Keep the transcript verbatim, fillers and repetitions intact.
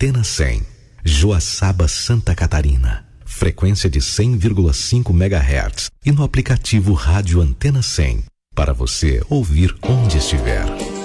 Antena cem, Joaçaba, Santa Catarina. Frequência de cem vírgula cinco megahertz e no aplicativo Rádio Antena cem, para você ouvir onde estiver.